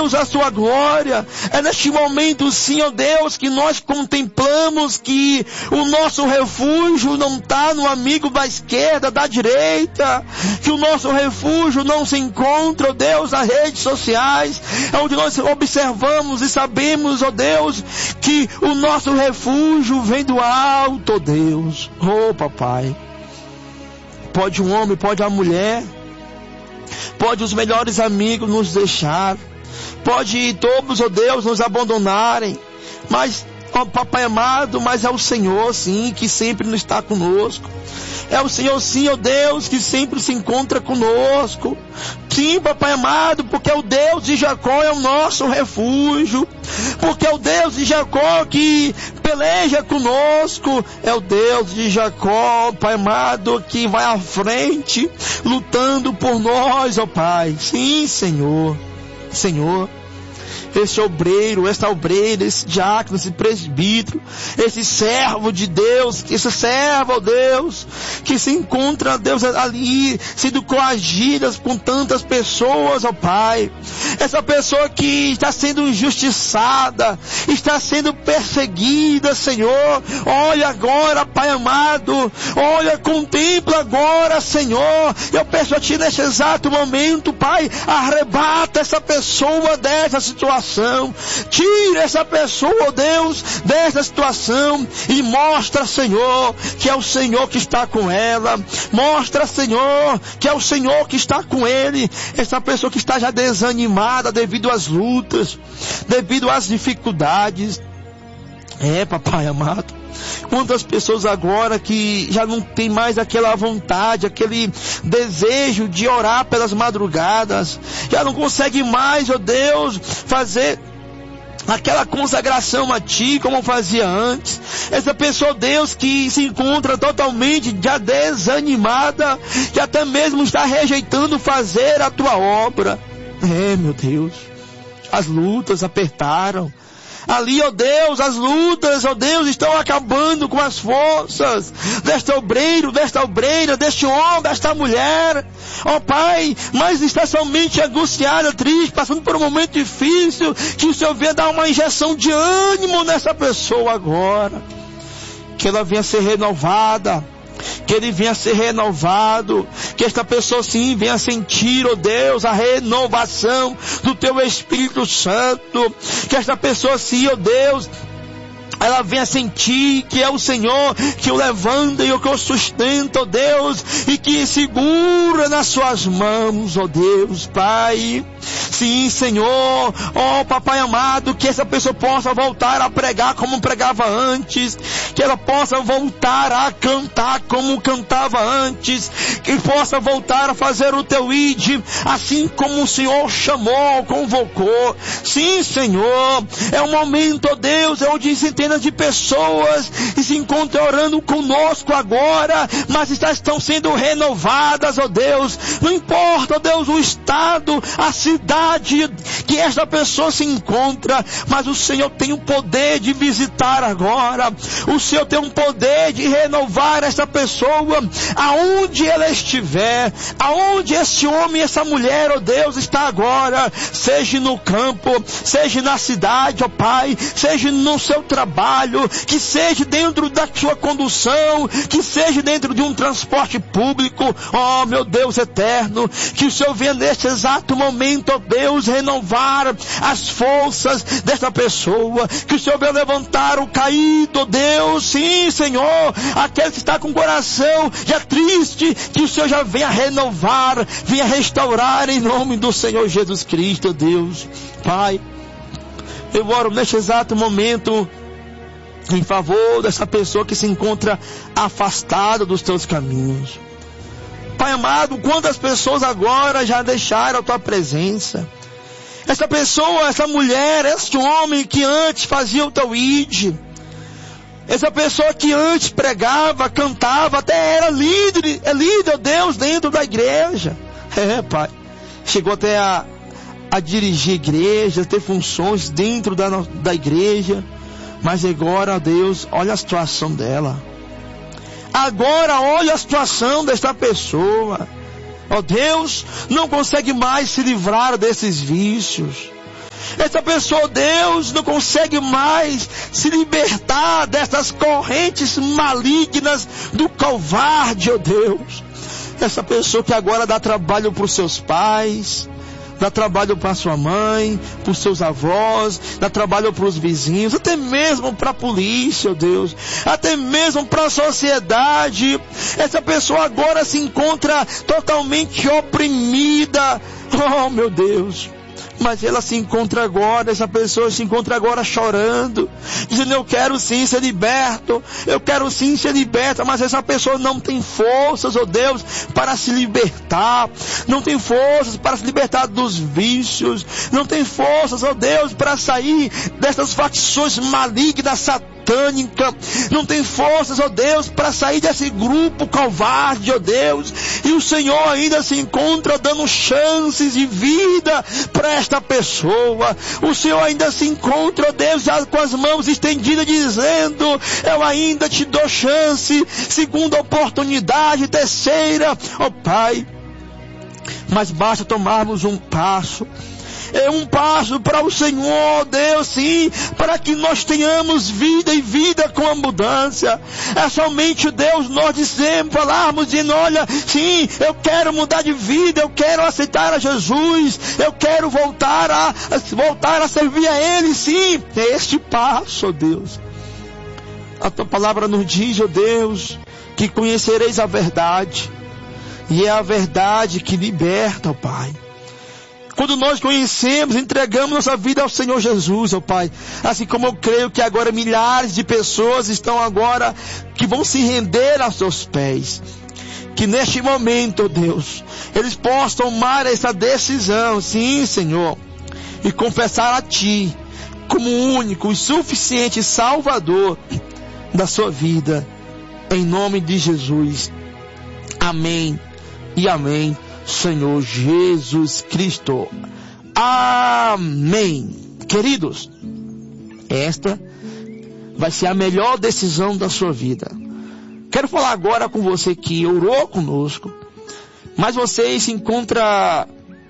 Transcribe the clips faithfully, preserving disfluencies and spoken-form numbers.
Deus, a sua glória. É neste momento, sim, ó Deus, que nós contemplamos que o nosso refúgio não está no amigo da esquerda, da direita, que o nosso refúgio não se encontra, ó Deus, nas redes sociais, onde nós observamos e sabemos, ó Deus, que o nosso refúgio vem do alto, ó Deus. Oh, papai. Pode um homem, pode a mulher, pode os melhores amigos nos deixar, pode todos, ó Deus, nos abandonarem, mas, ó papai amado, mas é o Senhor, sim, que sempre nos está conosco. É o Senhor, sim, ó Deus, que sempre se encontra conosco. Sim, papai amado, porque o Deus de Jacó é o nosso refúgio. Porque é o Deus de Jacó que peleja conosco. É o Deus de Jacó, pai amado, que vai à frente, lutando por nós, ó Pai. Sim, Senhor. Senhor. Esse obreiro, essa obreira, esse diácono, esse presbítero, esse servo de Deus, esse servo, ó Deus, que se encontra, Deus, ali, sendo coagidas por tantas pessoas, ó Pai. Essa pessoa que está sendo injustiçada, está sendo perseguida, Senhor. Olha agora, Pai amado, olha, contempla agora, Senhor. Eu peço a Ti neste exato momento, Pai, arrebata essa pessoa dessa situação. Tira essa pessoa, ó Deus, dessa situação e mostra, Senhor, que é o Senhor que está com ela. Mostra, Senhor, que é o Senhor que está com ele. Essa pessoa que está já desanimada devido às lutas, devido às dificuldades. É, papai amado. Quantas pessoas agora que já não tem mais aquela vontade, aquele desejo de orar pelas madrugadas, já não consegue mais, ó Deus, fazer aquela consagração a Ti como fazia antes. Essa pessoa, Deus, que se encontra totalmente já desanimada, que até mesmo está rejeitando fazer a Tua obra. É, meu Deus, as lutas apertaram. Ali, ó Deus, as lutas, ó Deus, estão acabando com as forças deste obreiro, desta obreira, deste homem, desta mulher. Ó Pai, mas está somente angustiada, triste, passando por um momento difícil, que o Senhor venha dar uma injeção de ânimo nessa pessoa agora. Que ela venha ser renovada. Que ele venha ser renovado, que esta pessoa sim venha sentir, ó Deus, a renovação do Teu Espírito Santo, que esta pessoa sim, ó Deus, ela venha sentir que é o Senhor que o levanta e o que o sustenta, ó Deus, e que segura nas suas mãos, ó Deus, Pai. Sim, Senhor, ó papai amado, que essa pessoa possa voltar a pregar como pregava antes, que ela possa voltar a cantar como cantava antes, que possa voltar a fazer o Teu ide, assim como o Senhor chamou, convocou. Sim, Senhor, é um momento, ó Deus, onde centenas de pessoas se encontram orando conosco agora, mas estão sendo renovadas, ó Deus. Não importa, ó Deus, o estado, a cidade que esta pessoa se encontra, mas o Senhor tem o poder de visitar agora. O Senhor tem um poder de renovar essa pessoa aonde ela estiver, aonde esse homem e essa mulher, ó Deus, está agora, seja no campo, seja na cidade, ó Pai, seja no seu trabalho, que seja dentro da sua condução, que seja dentro de um transporte público, ó meu Deus eterno, que o Senhor venha neste exato momento, ó Deus, renovar as forças desta pessoa, que o Senhor venha levantar o caído, ó Deus, sim, Senhor, aquele que está com o coração já triste, que o Senhor já venha renovar, venha restaurar em nome do Senhor Jesus Cristo, ó Deus. Pai, eu oro neste exato momento em favor dessa pessoa que se encontra afastada dos Teus caminhos. Pai amado, quantas pessoas agora já deixaram a Tua presença? Essa pessoa, essa mulher, esse homem que antes fazia o Teu ide, essa pessoa que antes pregava, cantava, até era líder, é líder, Deus, dentro da igreja. É, Pai, chegou até a, a dirigir igrejas, ter funções dentro da, da igreja, mas agora, Deus, olha a situação dela. Agora olha a situação desta pessoa. Ó Deus, não consegue mais se livrar desses vícios. Essa pessoa, Deus, não consegue mais se libertar dessas correntes malignas do covarde, ó Deus. Essa pessoa que agora dá trabalho para os seus pais, dá trabalho para sua mãe, para os seus avós, dá trabalho para os vizinhos, até mesmo para a polícia, ó Deus, até mesmo para a sociedade. Essa pessoa agora se encontra totalmente oprimida. Oh, meu Deus. Mas ela se encontra agora, essa pessoa se encontra agora chorando, dizendo: eu quero sim ser liberto, eu quero sim ser liberta, mas essa pessoa não tem forças, ó Deus, para se libertar, não tem forças para se libertar dos vícios, não tem forças, ó Deus, para sair dessas facções malignas, satânicas, não tem forças, ó Deus, para sair desse grupo covarde, ó Deus, e o Senhor ainda se encontra dando chances de vida para esta pessoa. O Senhor ainda se encontra, ó Deus, já com as mãos estendidas, dizendo: eu ainda te dou chance, segunda oportunidade, terceira, ó Pai. Mas basta tomarmos um passo. É um passo para o Senhor, Deus, sim, para que nós tenhamos vida e vida com abundância. É somente, Deus, nós dizemos, falarmos, dizendo: olha, sim, eu quero mudar de vida, eu quero aceitar a Jesus, eu quero voltar a, voltar a servir a Ele, sim. É este passo, ó Deus. A Tua palavra nos diz, ó Deus, que conhecereis a verdade, e é a verdade que liberta, ó Pai. Quando nós conhecemos, entregamos nossa vida ao Senhor Jesus, ó Pai. Assim como eu creio que agora milhares de pessoas estão agora, que vão se render aos Teus pés. Que neste momento, ó Deus, eles possam tomar essa decisão, sim, Senhor, e confessar a Ti como o único e suficiente Salvador da sua vida. Em nome de Jesus. Amém e amém. Senhor Jesus Cristo. Amém. Queridos, esta vai ser a melhor decisão da sua vida. Quero falar agora com você que orou conosco, mas você se encontra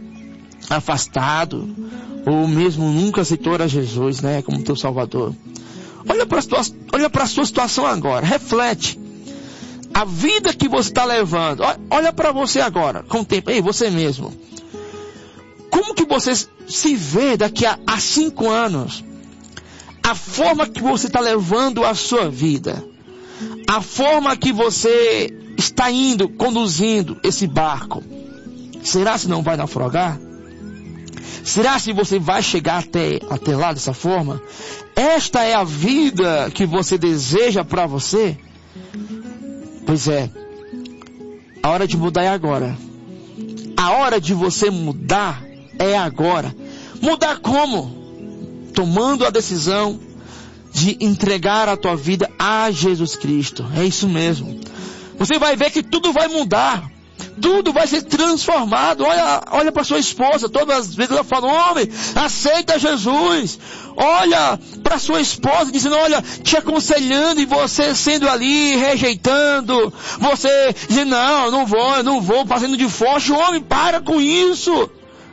afastado, ou mesmo nunca aceitou a Jesus, né, como teu Salvador. Olha para a sua, olha para a sua situação agora, reflete. A vida que você está levando, olha para você agora, com o tempo, ei, você mesmo. Como que você se vê daqui a, a cinco anos? A forma que você está levando a sua vida, a forma que você está indo, conduzindo esse barco, será se não vai naufragar? Será se você vai chegar até, até lá dessa forma? Esta é a vida que você deseja para você? Pois é, a hora de mudar é agora. A hora de você mudar é agora. Mudar como? Tomando a decisão de entregar a tua vida a Jesus Cristo. É isso mesmo. Você vai ver que tudo vai mudar. Tudo vai ser transformado. Olha, olha para sua esposa. Todas as vezes ela fala: homem, aceita Jesus. Olha para sua esposa dizendo: olha, te aconselhando, e você sendo ali, rejeitando. Você dizendo: não, não vou, não vou, fazendo de forte. Homem, para com isso.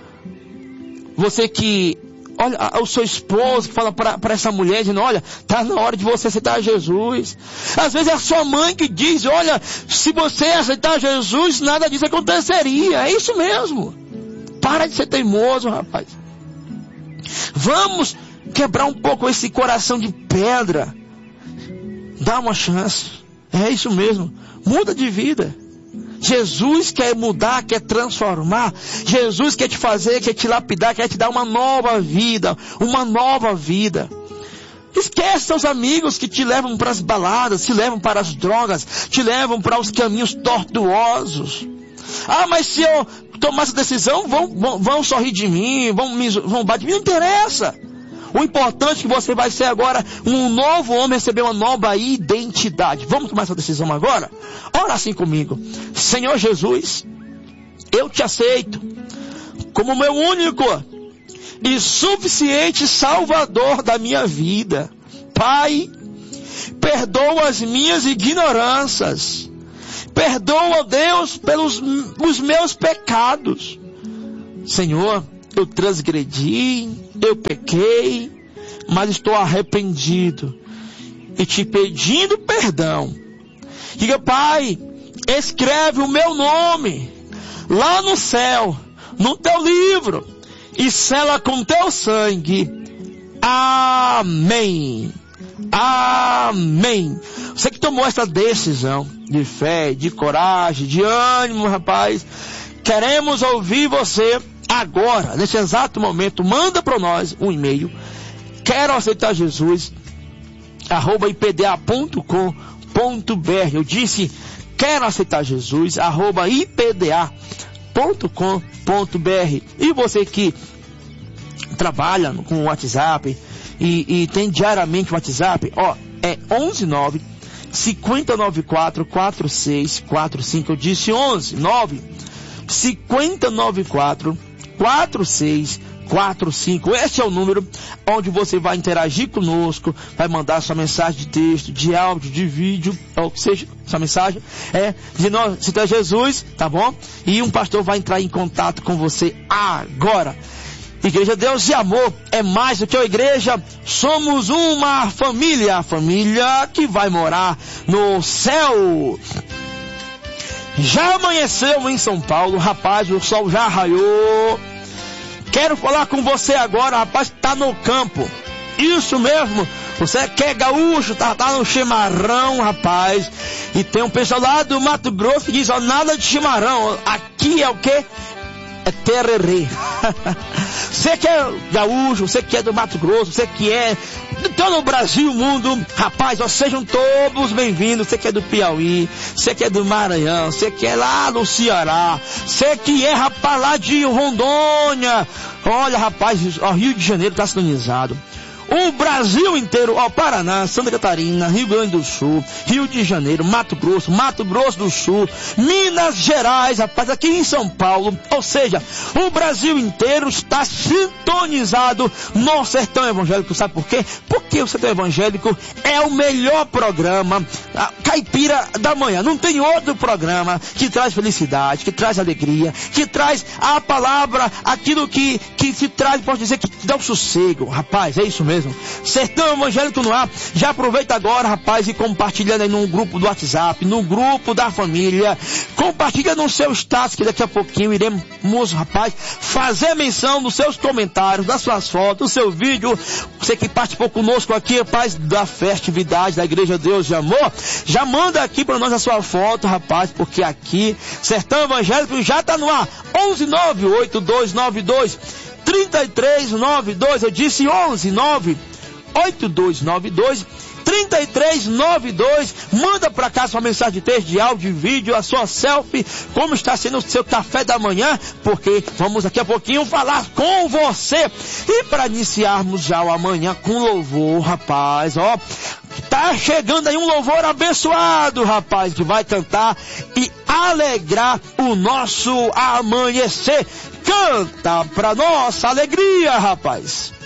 Você que, olha, o seu esposo que fala para essa mulher, dizendo: olha, está na hora de você aceitar Jesus. Às vezes é a sua mãe que diz: olha, se você aceitar Jesus, nada disso aconteceria. É isso mesmo. Para de ser teimoso, rapaz. Vamos quebrar um pouco esse coração de pedra. Dá uma chance. É isso mesmo. Muda de vida. Jesus quer mudar, quer transformar. Jesus quer te fazer, quer te lapidar, quer te dar uma nova vida. Uma nova vida. Esquece seus amigos que te levam para as baladas, te levam para as drogas, te levam para os caminhos tortuosos. Ah, mas se eu tomar essa decisão, vão, vão, vão sorrir de mim, vão me zombar de mim. Não interessa. O importante é que você vai ser agora um novo homem, receber uma nova identidade. Vamos tomar essa decisão agora? Ora assim comigo. Senhor Jesus, eu te aceito como meu único e suficiente Salvador da minha vida. Pai, perdoa as minhas ignorâncias. Perdoa, Deus, pelos os meus pecados. Senhor, eu transgredi, eu pequei, mas estou arrependido e te pedindo perdão. Diga, Pai, escreve o meu nome lá no céu, no teu livro, e sela com teu sangue. Amém. Amém. Você que tomou essa decisão de fé, de coragem, de ânimo, rapaz, queremos ouvir você agora, nesse exato momento. Manda para nós um e-mail. Quero aceitar Jesus, arroba i p d a ponto com ponto b r. Eu disse, quero aceitar Jesus, arroba i p d a ponto com ponto b r. E você que trabalha com o WhatsApp e, e tem diariamente o WhatsApp, ó, é onze nove, cinco nove quatro, quatro seis quatro cinco. Eu disse onze nove, cinco nove quatro, quatro seis quatro cinco. Esse é o número onde você vai interagir conosco, vai mandar sua mensagem de texto, de áudio, de vídeo, ou seja, sua mensagem é de nós, se é Jesus, tá bom? E um pastor vai entrar em contato com você agora. Igreja Deus de Amor é mais do que a igreja, somos uma família, família que vai morar no céu. Já amanheceu em São Paulo, rapaz, o sol já raiou. Quero falar com você agora, rapaz, tá no campo. Isso mesmo, você que é gaúcho, tá, tá no chimarrão, rapaz. E tem um pessoal lá do Mato Grosso que diz, ó, nada de chimarrão, aqui é o quê? É tererê. Você que é gaúcho, você que é do Mato Grosso, você que é de todo o Brasil, o mundo, rapaz, ó, sejam todos bem-vindos. Você que é do Piauí, você que é do Maranhão, você que é lá do Ceará, você que é, rapaz, lá de Rondônia. Olha, rapaz, o Rio de Janeiro está sintonizado. O Brasil inteiro, ó, Paraná, Santa Catarina, Rio Grande do Sul, Rio de Janeiro, Mato Grosso, Mato Grosso do Sul, Minas Gerais, rapaz, aqui em São Paulo, ou seja, o Brasil inteiro está sintonizado no Sertão Evangélico. Sabe por quê? Porque o Sertão Evangélico é o melhor programa, a caipira da manhã. Não tem outro programa que traz felicidade, que traz alegria, que traz a palavra, aquilo que, que se traz, posso dizer, que dá um sossego. Rapaz, é isso mesmo. Sertão Evangélico no ar. Já aproveita agora, rapaz, e compartilhando aí no grupo do WhatsApp, no grupo da família. Compartilha no seu status, que daqui a pouquinho iremos, rapaz, fazer menção dos seus comentários, das suas fotos, do seu vídeo. Você que participou conosco aqui, rapaz, da festividade da Igreja Deus de Amor, já manda aqui para nós a sua foto, rapaz, porque aqui Sertão Evangélico já tá no ar. onze nove oito dois nove dois trinta e três noventa e dois. Eu disse onze nove oito dois nove dois trinta e três noventa e dois. Manda pra cá sua mensagem de texto, de áudio, de vídeo, a sua selfie, como está sendo o seu café da manhã, porque vamos daqui a pouquinho falar com você. E para iniciarmos já o amanhã com louvor, rapaz, ó, tá chegando aí um louvor abençoado, rapaz, que vai cantar e alegrar o nosso amanhecer. Canta pra nossa alegria, rapaz.